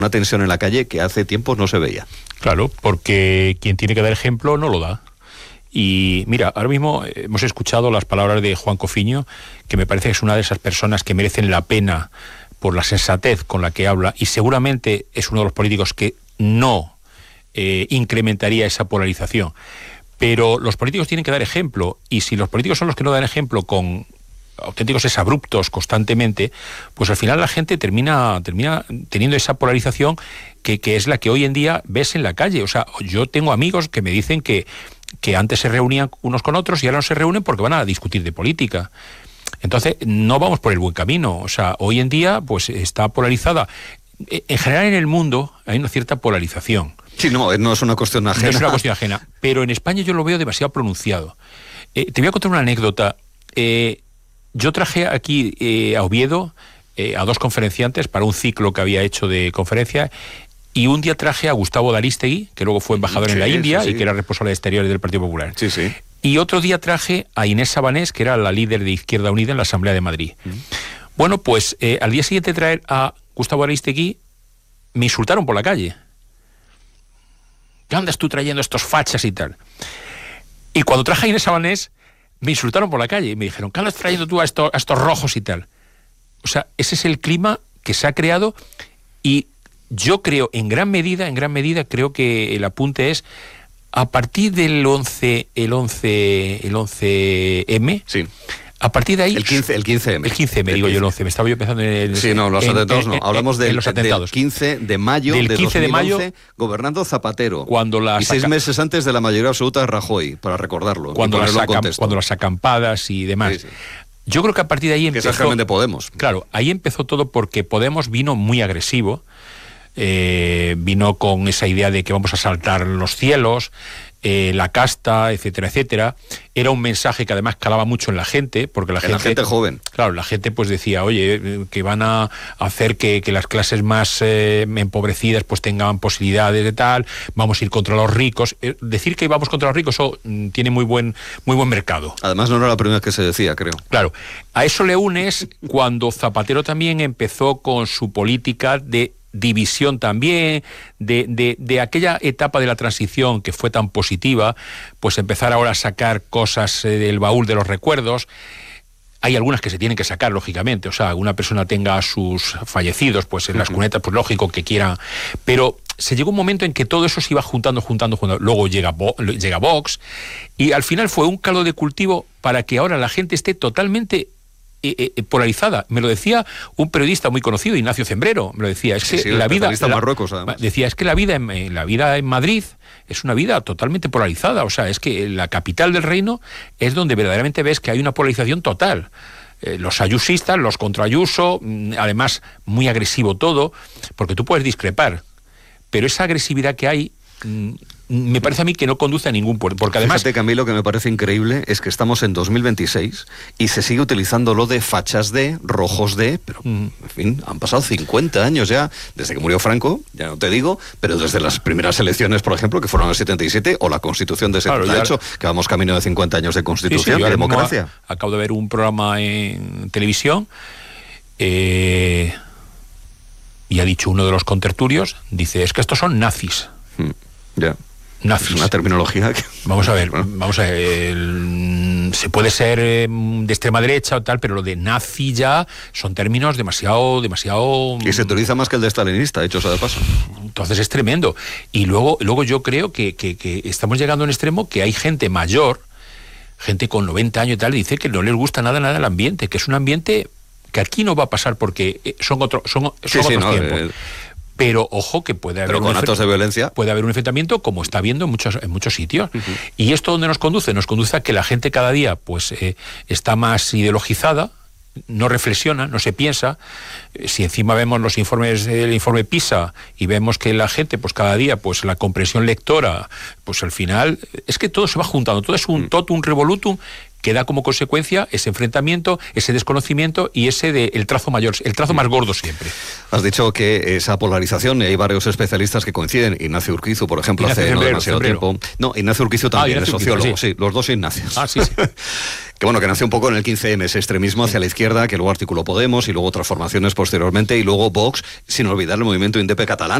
una tensión en la calle que hace tiempo no se veía. Claro, porque quien tiene que dar ejemplo no lo da. Y mira, ahora mismo hemos escuchado las palabras de Juan Cofiño, que me parece que es una de esas personas que merecen la pena por la sensatez con la que habla, y seguramente es uno de los políticos que no incrementaría esa polarización. Pero los políticos tienen que dar ejemplo, y si los políticos son los que no dan ejemplo con auténticos exabruptos constantemente, pues al final la gente termina teniendo esa polarización que es la que hoy en día ves en la calle. O sea, yo tengo amigos que me dicen que antes se reunían unos con otros y ahora no se reúnen porque van a discutir de política. Entonces, no vamos por el buen camino. O sea, hoy en día pues está polarizada. En general en el mundo hay una cierta polarización. Sí, no es una cuestión ajena. No es una cuestión ajena, pero en España yo lo veo demasiado pronunciado. Te voy a contar una anécdota. Yo traje aquí a Oviedo a dos conferenciantes para un ciclo que había hecho de conferencia, y un día traje a Gustavo de Arístegui, que luego fue embajador en la India y que era responsable de Exteriores del Partido Popular. Sí, sí. Y otro día traje a Inés Sabanés, que era la líder de Izquierda Unida en la Asamblea de Madrid. Bueno, pues al día siguiente de traer a Gustavo Arístegui, me insultaron por la calle. ¿Qué andas tú trayendo estos fachas y tal? Y cuando traje a Inés Sabanés, me insultaron por la calle y me dijeron, ¿qué andas trayendo tú a estos rojos y tal? O sea, ese es el clima que se ha creado, y yo creo, en gran medida, creo que el apunte es a partir del 11M, sí. A partir de ahí... El 15M. El 15M, digo yo, el 11. Me estaba yo pensando en el... Sí, no, los atentados no. Hablamos del 15 de mayo del de 15 de 2011, mayo, gobernando Zapatero. Y 6 meses antes de la mayoría absoluta de Rajoy, para recordarlo. Cuando las acampadas y demás. Sí. Yo creo que a partir de ahí empezó... Que es el germen de Podemos. Claro, ahí empezó todo porque Podemos vino muy agresivo. Vino con esa idea de que vamos a saltar los cielos, la casta, etcétera, etcétera. Era un mensaje que además calaba mucho en la gente, porque la gente joven. Claro, la gente pues decía, oye, que van a hacer que las clases más empobrecidas pues tengan posibilidades de tal, vamos a ir contra los ricos. Decir que íbamos contra los ricos, eso tiene muy buen mercado. Además no era la primera vez que se decía, creo. Claro, a eso le unes cuando Zapatero también empezó con su política de división también, de aquella etapa de la transición que fue tan positiva, pues empezar ahora a sacar cosas del baúl de los recuerdos. Hay algunas que se tienen que sacar, lógicamente, o sea, alguna persona tenga a sus fallecidos, pues en las cunetas, pues lógico que quieran, pero se llegó un momento en que todo eso se iba juntando, luego llega Vox, y al final fue un caldo de cultivo para que ahora la gente esté totalmente polarizada. Me lo decía un periodista muy conocido, Ignacio Zembrero, me lo decía, es que la vida Marruecos, además. Decía, es que la vida en Madrid es una vida totalmente polarizada, o sea, es que la capital del reino es donde verdaderamente ves que hay una polarización total. Los ayusistas, los contra Ayuso, además muy agresivo todo, porque tú puedes discrepar, pero esa agresividad que hay me parece a mí que no conduce a ningún puerto, porque además... Fíjate, Camilo, que me parece increíble es que estamos en 2026 y se sigue utilizando lo de fachas de, rojos de, pero en fin, han pasado 50 años ya, desde que murió Franco, ya no te digo, pero desde las primeras elecciones, por ejemplo, que fueron en el 77, o la Constitución de 78, que vamos camino de 50 años de Constitución y democracia. Acabo de ver un programa en televisión y ha dicho uno de los contertulios, dice, es que estos son nazis. Ya. Nazis. Es una terminología que... Vamos a ver, se puede ser de extrema derecha o tal, pero lo de nazi ya son términos demasiado... Y se utiliza más que el de stalinista, hecho sea de paso. Entonces es tremendo. Y luego yo creo que estamos llegando a un extremo que hay gente mayor, gente con 90 años y tal, y dice que no les gusta nada el ambiente, que es un ambiente que aquí no va a pasar porque son otros tiempos. Pero ojo que puede haber actos de violencia. Puede haber un enfrentamiento como está habiendo en muchos sitios. ¿Y esto dónde nos conduce? Nos conduce a que la gente cada día pues está más ideologizada, no reflexiona, no se piensa. Si encima vemos los informes del informe PISA y vemos que la gente pues cada día pues la comprensión lectora, pues al final es que todo se va juntando, todo es un totum revolutum que da como consecuencia ese enfrentamiento, ese desconocimiento y el trazo mayor, el trazo más gordo siempre. Has dicho que esa polarización, hay varios especialistas que coinciden. Ignacio Urquizu, por ejemplo, hace no demasiado tiempo. No, Ignacio Urquizu también es sociólogo, sí, los dos Ignacios. Sí. Que bueno, que nació un poco en el 15M, ese extremismo hacia la izquierda, que luego articuló Podemos y luego otras formaciones posteriormente, y luego Vox, sin olvidar el movimiento Indepe catalán.